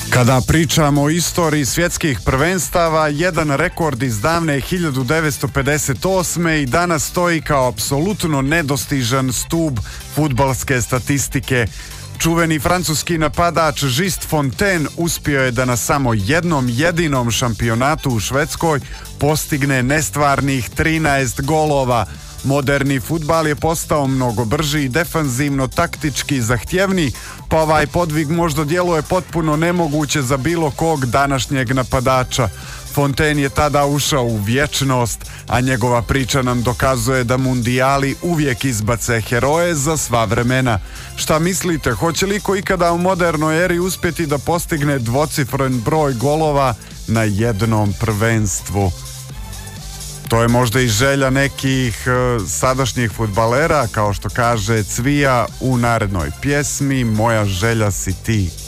Kada pričamo o istoriji svjetskih prvenstava, jedan rekord iz davne 1958. i danas stoji kao apsolutno nedostižan stub fudbalske statistike. Čuveni francuski napadač Just Fontaine uspio je da na samo jednom jedinom šampionatu u Švedskoj postigne nestvarnih 13 golova. Moderni fudbal je postao mnogo brži i defanzivno taktički zahtjevniji, pa ovaj podvig možda djeluje potpuno nemoguće za bilo kog današnjeg napadača. Fontaine je tada ušao u vječnost, a njegova priča nam dokazuje da mundijali uvijek izbace heroje za sva vremena. Šta mislite, hoće li ko ikada u modernoj eri uspjeti da postigne dvocifren broj golova na jednom prvenstvu? To je možda i želja nekih sadašnjih fudbalera, kao što kaže Cvija u narednoj pjesmi Moja želja si ti.